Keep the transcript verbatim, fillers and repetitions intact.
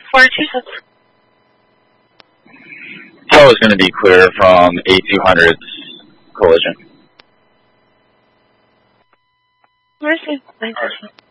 four two six. Tow is going to be clear from A two hundred's collision. Mercy, nine thousand.